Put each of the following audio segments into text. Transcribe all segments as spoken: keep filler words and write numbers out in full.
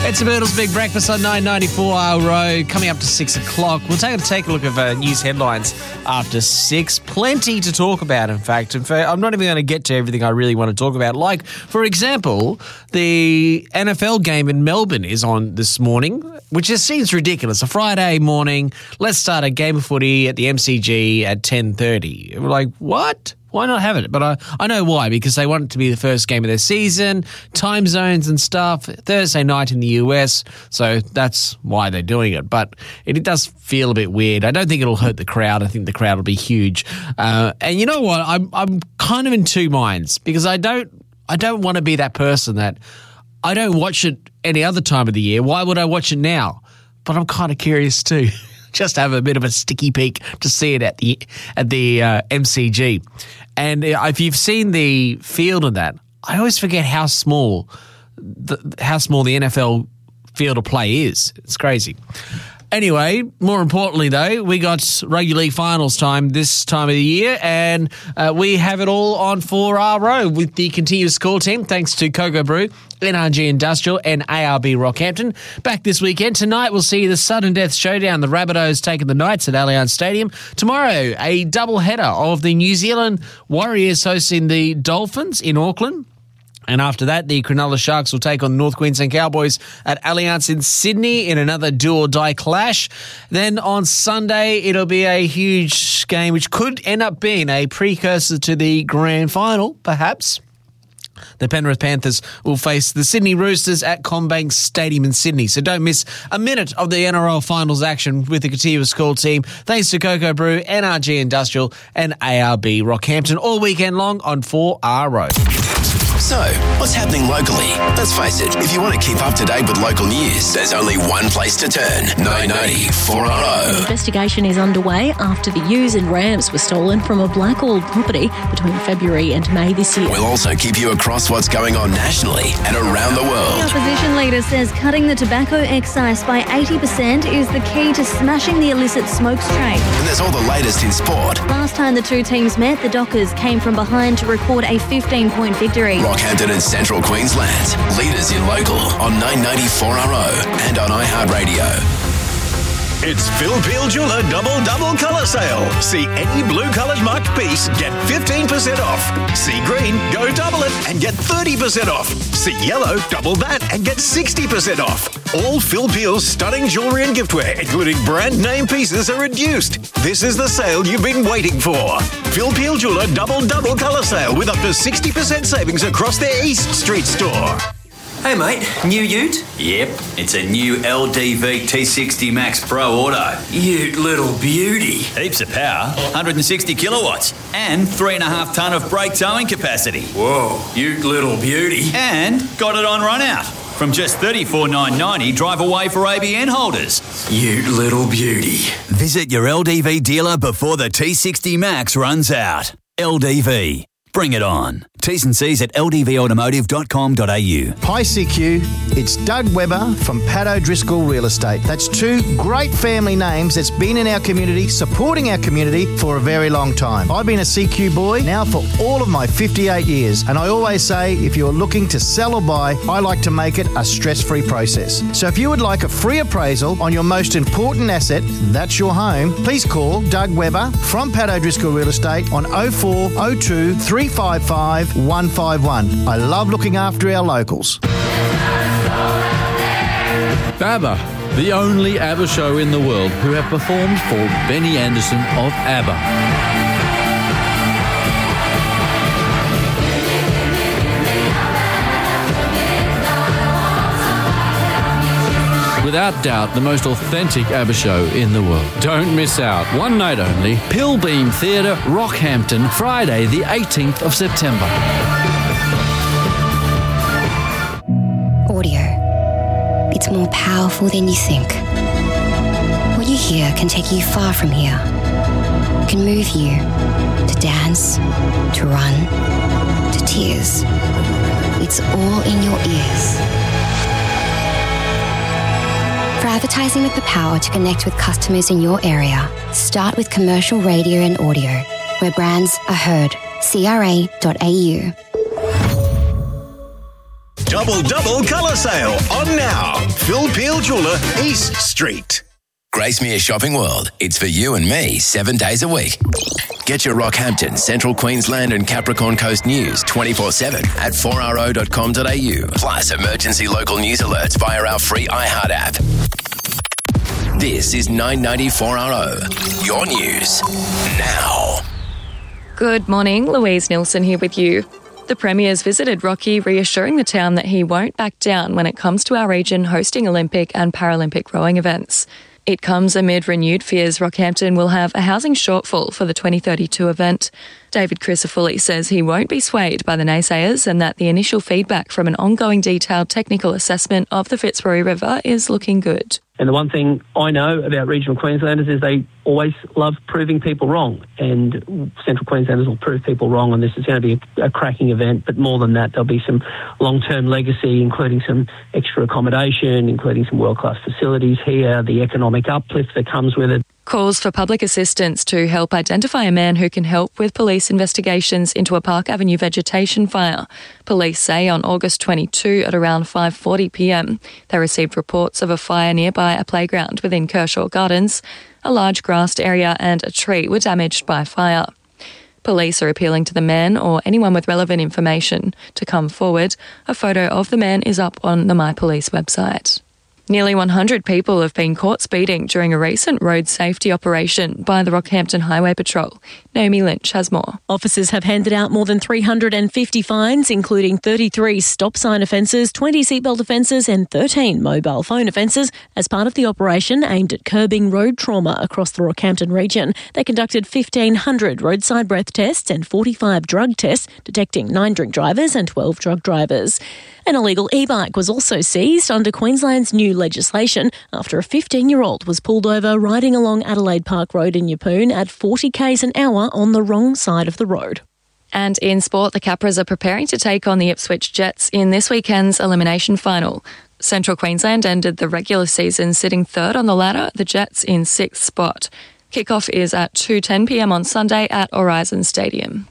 It's the Beatles' Big Breakfast on nine ninety-four R Road, coming up to six o'clock. We'll take, take a look at uh, news headlines after six. Plenty to talk about, in fact. In fact, I'm not even going to get to everything I really want to talk about. Like, for example, the N F L game in Melbourne is on this morning, which just seems ridiculous. A Friday morning, let's start a game of footy at the M C G at ten thirty. We're like, what? Why not have it? But I, I know why, because they want it to be the first game of their season, time zones and stuff, Thursday night in the U S, so that's why they're doing it. But it, it does feel a bit weird. I don't think it'll hurt the crowd. I think the crowd will be huge. Uh, and you know what? I'm I'm kind of in two minds, because I don't I don't want to be that person that I don't watch it any other time of the year. Why would I watch it now? But I'm kind of curious too. Just have a bit of a sticky peek to see it at the at the uh, M C G. And if you've seen the field of that, I always forget how small the, how small the N F L field of play is. It's crazy. Anyway, more importantly, though, we got Rugby League finals time this time of the year, and uh, we have it all on four R O with the continuous call team, thanks to Cocoa Brew, N R G Industrial, and A R B Rockhampton. Back this weekend. Tonight, we'll see the sudden death showdown. The Rabbitohs taking the Knights at Allianz Stadium. Tomorrow, a double header of the New Zealand Warriors hosting the Dolphins in Auckland. And after that, the Cronulla Sharks will take on the North Queensland Cowboys at Allianz in Sydney in another do-or-die clash. Then on Sunday, it'll be a huge game which could end up being a precursor to the grand final, perhaps. The Penrith Panthers will face the Sydney Roosters at CommBank Stadium in Sydney. So don't miss a minute of the N R L finals action with the continuous call team, thanks to Cocoa Brew, N R G Industrial, and A R B Rockhampton all weekend long on four R O. So, what's happening locally? Let's face it, if you want to keep up to date with local news, there's only one place to turn. nine ninety four R O. An investigation is underway after the ewes and rams were stolen from a Blackall property between February and May this year. We'll also keep you across what's going on nationally and around the world. The opposition leader says cutting the tobacco excise by eighty percent is the key to smashing the illicit smokes trade. And there's all the latest in sport. Last time the two teams met, the Dockers came from behind to record a fifteen-point victory. Rockhampton and Central Queensland, leaders in local on nine ninety-four R O and on iHeartRadio. It's Phil Peel Jeweller Double Double Colour Sale. See any blue coloured marked piece, get fifteen percent off. See green, go double it and get thirty percent off. See yellow, double that and get sixty percent off. All Phil Peel's stunning jewellery and giftware, including brand name pieces, are reduced. This is the sale you've been waiting for. Phil Peel Jeweller Double Double Colour Sale with up to sixty percent savings across their East Street store. Hey mate, new ute? Yep, it's a new L D V T sixty Max Pro Auto. Ute little beauty. Heaps of power, one hundred sixty kilowatts, and three and a half tonne of brake towing capacity. Whoa, ute little beauty. And got it on run out. From just thirty-four thousand nine hundred ninety dollars, drive away for A B N holders. Ute little beauty. Visit your L D V dealer before the T sixty Max runs out. L D V. Bring it on. T's and C's at l d v automotive dot com dot a u. Hi C Q, it's Doug Webber from Pat O'Driscoll Real Estate. That's two great family names that's been in our community, supporting our community for a very long time. I've been a C Q boy now for all of my fifty-eight years, and I always say if you're looking to sell or buy, I like to make it a stress-free process. So if you would like a free appraisal on your most important asset, that's your home, please call Doug Webber from Pat O'Driscoll Real Estate on oh four oh two, three five five, one five one. I love looking after our locals. ABBA, the only ABBA show in the world who have performed for Benny Andersson of ABBA. Without doubt, the most authentic ABBA show in the world. Don't miss out. One night only, Pilbeam Theatre, Rockhampton, Friday the eighteenth of September. Audio. It's more powerful than you think. What you hear can take you far from here. It can move you to dance, to run, to tears. It's all in your ears. For advertising with the power to connect with customers in your area, start with commercial radio and audio, where brands are heard. C R A dot A U. Double Double Colour Sale on now. Phil Peel Jeweller, East Street. Gracemere Shopping World. It's for you and me seven days a week. Get your Rockhampton, Central Queensland and Capricorn Coast news twenty-four seven at four r o dot com dot a u. Plus emergency local news alerts via our free iHeart app. This is nine ninety four R O. Your news now. Good morning, Louise Nilsson here with you. The Premier's visited Rocky, reassuring the town that he won't back down when it comes to our region hosting Olympic and Paralympic rowing events. It comes amid renewed fears Rockhampton will have a housing shortfall for the twenty thirty-two event. David Crisafulli says he won't be swayed by the naysayers and that the initial feedback from an ongoing detailed technical assessment of the Fitzroy River is looking good. And the one thing I know about regional Queenslanders is they always love proving people wrong, and Central Queenslanders will prove people wrong, and this is going to be a, a cracking event. But more than that, there'll be some long-term legacy, including some extra accommodation, including some world-class facilities here, the economic uplift that comes with it. Calls for public assistance to help identify a man who can help with police investigations into a Park Avenue vegetation fire. Police say on August twenty-second at around five forty p m they received reports of a fire nearby a playground within Kershaw Gardens. A large grassed area and a tree were damaged by fire. Police are appealing to the man or anyone with relevant information to come forward. A photo of the man is up on the My Police website. Nearly one hundred people have been caught speeding during a recent road safety operation by the Rockhampton Highway Patrol. Naomi Lynch has more. Officers have handed out more than three hundred fifty fines, including thirty-three stop sign offences, twenty seatbelt offences and thirteen mobile phone offences as part of the operation aimed at curbing road trauma across the Rockhampton region. They conducted fifteen hundred roadside breath tests and forty-five drug tests, detecting nine drink drivers and twelve drug drivers. An illegal e-bike was also seized under Queensland's new legislation after a fifteen-year-old was pulled over riding along Adelaide Park Road in Yeppoon at forty kays an hour on the wrong side of the road. And in sport, the Capras are preparing to take on the Ipswich Jets in this weekend's elimination final. Central Queensland ended the regular season sitting third on the ladder, the Jets in sixth spot. Kickoff is at two ten p m on Sunday at Horizon Stadium.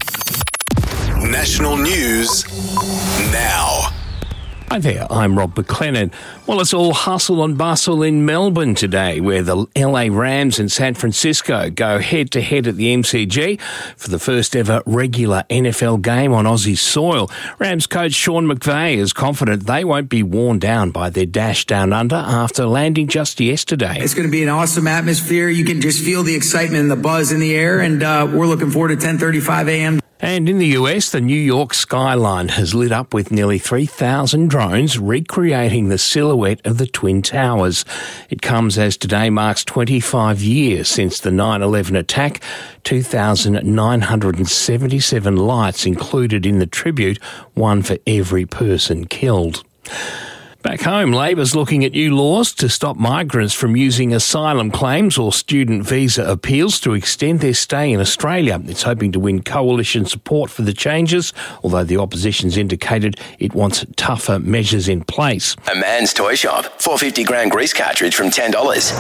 National news now. Hi there, I'm Rob McLennan. Well, it's all hustle and bustle in Melbourne today, where the L A Rams and San Francisco go head-to-head at the M C G for the first ever regular N F L game on Aussie soil. Rams coach Sean McVay is confident they won't be worn down by their dash down under after landing just yesterday. It's going to be an awesome atmosphere. You can just feel the excitement and the buzz in the air, and uh, we're looking forward to ten thirty-five a m And in the U S, the New York skyline has lit up with nearly three thousand drones recreating the silhouette of the Twin Towers. It comes as today marks twenty-five years since the nine eleven attack, two thousand nine hundred seventy-seven lights included in the tribute, one for every person killed. Back home, Labor's looking at new laws to stop migrants from using asylum claims or student visa appeals to extend their stay in Australia. It's hoping to win coalition support for the changes, although the opposition's indicated it wants tougher measures in place. A man's toy shop. four hundred fifty gram grease cartridge from ten dollars.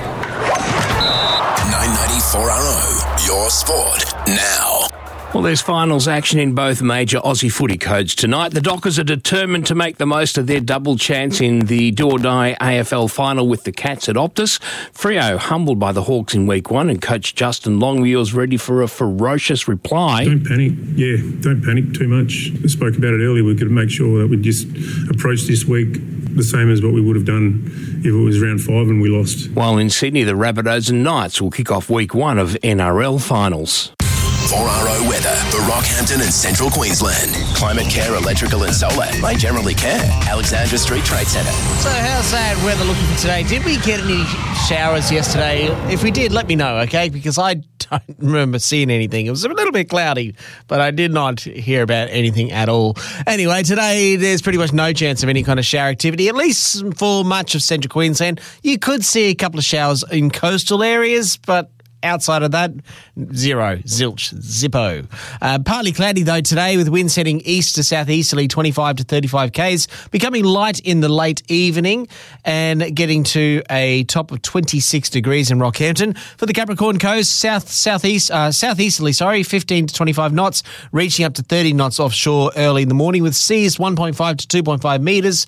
nine ninety-four R O. Your sport now. Well, there's finals action in both major Aussie footy codes tonight. The Dockers are determined to make the most of their double chance in the do-or-die A F L final with the Cats at Optus. Freo humbled by the Hawks in week one, and coach Justin Longmuir's ready for a ferocious reply. Don't panic. Yeah, don't panic too much. I spoke about it earlier. We've got to make sure that we just approach this week the same as what we would have done if it was round five and we lost. While in Sydney, the Rabbitohs and Knights will kick off week one of N R L finals. four R O weather for Rockhampton and Central Queensland. Climate Care Electrical and Solar by Generally Care. Alexandra Street Trade Centre. So how's that weather looking for today? Did we get any showers yesterday? If we did, let me know, okay? Because I don't remember seeing anything. It was a little bit cloudy, but I did not hear about anything at all. Anyway, today there's pretty much no chance of any kind of shower activity, at least for much of Central Queensland. You could see a couple of showers in coastal areas, but outside of that, zero, zilch, zippo. Uh, partly cloudy, though, today with winds heading east to southeasterly, twenty-five to thirty-five kays, becoming light in the late evening and getting to a top of twenty-six degrees in Rockhampton. For the Capricorn Coast, south southeast, uh, southeasterly, sorry, fifteen to twenty-five knots, reaching up to thirty knots offshore early in the morning with seas one point five to two point five metres.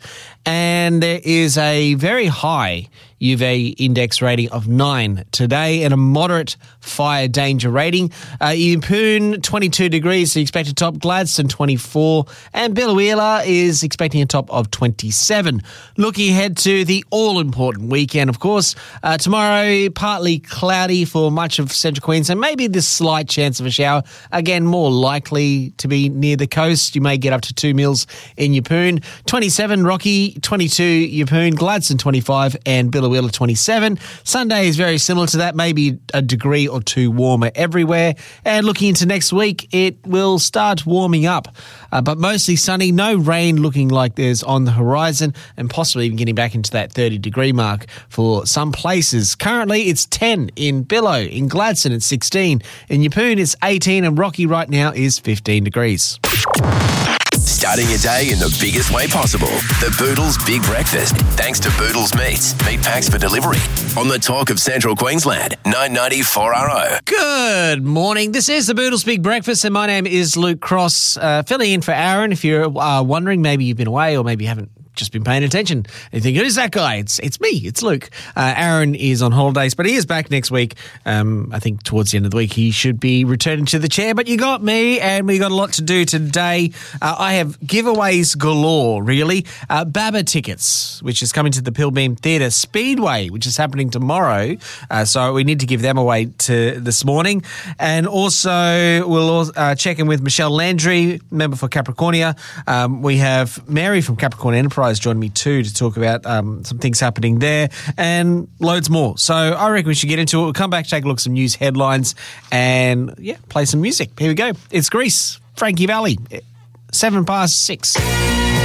And there is a very high U V index rating of nine today and a moderate fire danger rating. Uh, Yeppoon, twenty-two degrees, so you expect a top. Gladstone, twenty-four. And Biloela is expecting a top of twenty-seven. Looking ahead to the all-important weekend, of course. Uh, tomorrow, partly cloudy for much of central Queensland. Maybe this slight chance of a shower. Again, more likely to be near the coast. You may get up to two mils in Yeppoon. twenty-seven, Rocky. twenty-two, Yeppoon. Gladstone, twenty-five. And Biloela, twenty-seven. Sunday is very similar to that, maybe a degree or two warmer everywhere. And looking into next week, it will start warming up, uh, but mostly sunny. No rain looking like there's on the horizon, and possibly even getting back into that thirty degree mark for some places. Currently, it's ten in Billow. In Gladstone, it's sixteen. In Yeppoon, it's eighteen, and Rocky right now is fifteen degrees. Starting your day in the biggest way possible. The Boodles Big Breakfast. Thanks to Boodles Meats. Meat packs for delivery. On the talk of Central Queensland. nine ninety four R O. Good morning. This is the Boodles Big Breakfast, and my name is Luke Cross, uh, filling in for Aaron. If you're uh, wondering, maybe you've been away or maybe you haven't just been paying attention. And you think, who's that guy? It's it's me. It's Luke. Uh, Aaron is on holidays, but he is back next week. Um, I think towards the end of the week he should be returning to the chair. But you got me, and we got a lot to do today. Uh, I have giveaways galore, really. Uh, Baba tickets, which is coming to the Pilbeam Theatre Speedway, which is happening tomorrow. Uh, so we need to give them away to this morning. And also we'll uh, check in with Michelle Landry, member for Capricornia. Um, we have Mary from Capricorn Enterprise joined me too to talk about um, some things happening there and loads more. So I reckon we should get into it. We'll come back, take a look at some news headlines and, yeah, play some music. Here we go. It's Grease, Frankie Valli, seven past six.